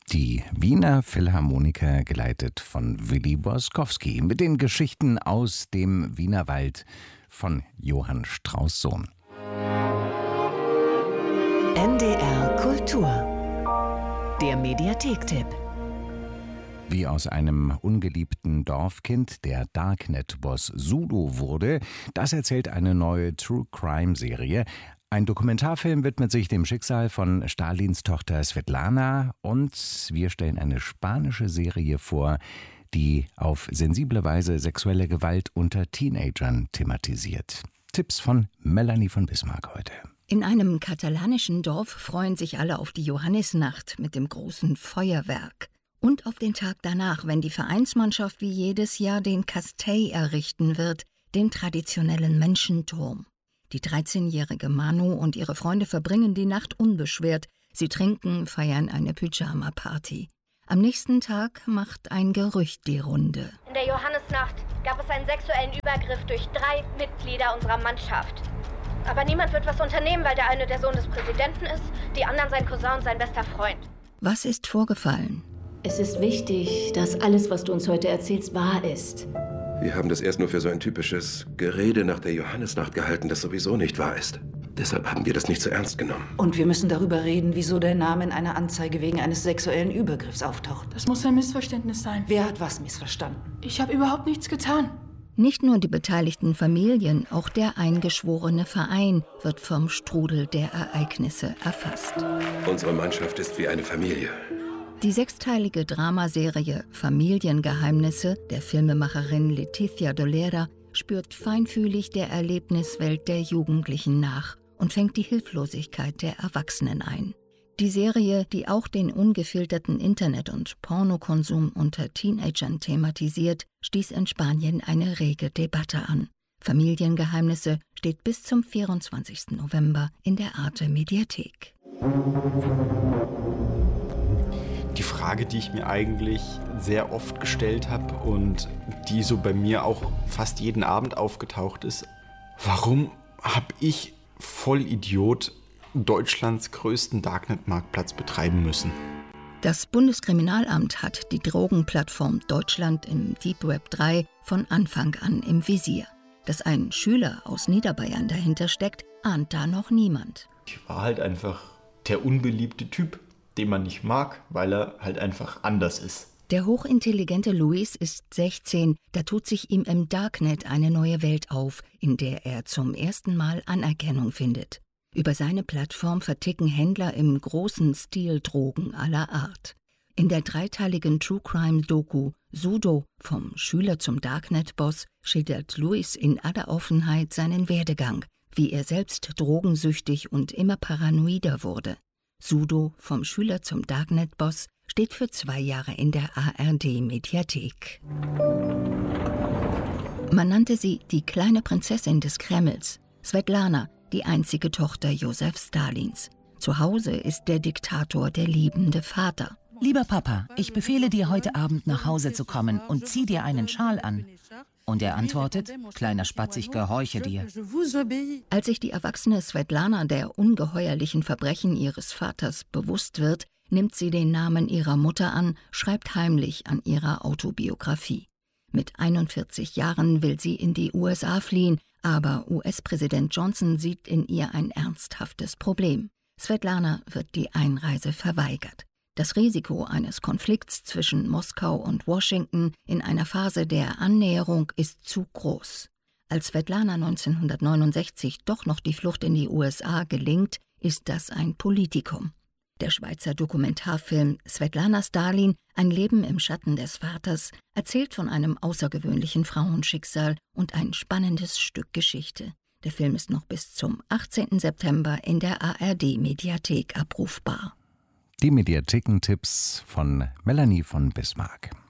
Die Wiener Philharmoniker, geleitet von Willi Borskowski, mit den Geschichten aus dem Wienerwald von Johann Strauss Sohn. NDR Kultur. Der Mediathek-Tipp. Wie aus einem ungeliebten Dorfkind der Darknet-Boss Sudo wurde, das erzählt eine neue True-Crime-Serie. Ein Dokumentarfilm widmet sich dem Schicksal von Stalins Tochter Svetlana und wir stellen eine spanische Serie vor, die auf sensible Weise sexuelle Gewalt unter Teenagern thematisiert. Tipps von Melanie von Bismarck heute. In einem katalanischen Dorf freuen sich alle auf die Johannisnacht mit dem großen Feuerwerk. Und auf den Tag danach, wenn die Vereinsmannschaft wie jedes Jahr den Castell errichten wird, den traditionellen Menschenturm. Die 13-jährige Manu und ihre Freunde verbringen die Nacht unbeschwert. Sie trinken, feiern eine Pyjama-Party. Am nächsten Tag macht ein Gerücht die Runde. In der Johannisnacht gab es einen sexuellen Übergriff durch 3 Mitglieder unserer Mannschaft. Aber niemand wird was unternehmen, weil der eine der Sohn des Präsidenten ist, die anderen sein Cousin und sein bester Freund. Was ist vorgefallen? Es ist wichtig, dass alles, was du uns heute erzählst, wahr ist. Wir haben das erst nur für so ein typisches Gerede nach der Johannisnacht gehalten, das sowieso nicht wahr ist. Deshalb haben wir das nicht so ernst genommen. Und wir müssen darüber reden, wieso dein Name in einer Anzeige wegen eines sexuellen Übergriffs auftaucht. Das muss ein Missverständnis sein. Wer hat was missverstanden? Ich habe überhaupt nichts getan. Nicht nur die beteiligten Familien, auch der eingeschworene Verein wird vom Strudel der Ereignisse erfasst. Unsere Mannschaft ist wie eine Familie. Die 6-teilige Dramaserie Familiengeheimnisse der Filmemacherin Leticia Dolera spürt feinfühlig der Erlebniswelt der Jugendlichen nach und fängt die Hilflosigkeit der Erwachsenen ein. Die Serie, die auch den ungefilterten Internet- und Pornokonsum unter Teenagern thematisiert, stieß in Spanien eine rege Debatte an. Familiengeheimnisse steht bis zum 24. November in der Arte-Mediathek. Die Frage, die ich mir eigentlich sehr oft gestellt habe und die so bei mir auch fast jeden Abend aufgetaucht ist: Warum habe ich, Vollidiot, Deutschlands größten Darknet-Marktplatz betreiben müssen? Das Bundeskriminalamt hat die Drogenplattform Deutschland im Deep Web 3 von Anfang an im Visier. Dass ein Schüler aus Niederbayern dahinter steckt, ahnt da noch niemand. Ich war halt einfach der unbeliebte Typ, den man nicht mag, weil er halt einfach anders ist. Der hochintelligente Luis ist 16, da tut sich ihm im Darknet eine neue Welt auf, in der er zum ersten Mal Anerkennung findet. Über seine Plattform verticken Händler im großen Stil Drogen aller Art. In der 3-teiligen True-Crime-Doku Sudo, vom Schüler zum Darknet-Boss, schildert Luis in aller Offenheit seinen Werdegang, wie er selbst drogensüchtig und immer paranoider wurde. Sudo, vom Schüler zum Darknet-Boss, steht für 2 Jahre in der ARD-Mediathek. Man nannte sie die kleine Prinzessin des Kremls, Svetlana, die einzige Tochter Josef Stalins. Zu Hause ist der Diktator der liebende Vater. Lieber Papa, ich befehle dir, heute Abend nach Hause zu kommen und zieh dir einen Schal an. Und er antwortet: Kleiner Spatz, ich gehorche dir. Als sich die erwachsene Svetlana der ungeheuerlichen Verbrechen ihres Vaters bewusst wird, nimmt sie den Namen ihrer Mutter an, schreibt heimlich an ihrer Autobiografie. Mit 41 Jahren will sie in die USA fliehen, aber US-Präsident Johnson sieht in ihr ein ernsthaftes Problem. Svetlana wird die Einreise verweigert. Das Risiko eines Konflikts zwischen Moskau und Washington in einer Phase der Annäherung ist zu groß. Als Svetlana 1969 doch noch die Flucht in die USA gelingt, ist das ein Politikum. Der Schweizer Dokumentarfilm Svetlana Stalin, ein Leben im Schatten des Vaters, erzählt von einem außergewöhnlichen Frauenschicksal und ein spannendes Stück Geschichte. Der Film ist noch bis zum 18. September in der ARD-Mediathek abrufbar. Die Mediathekentipps von Melanie von Bismarck.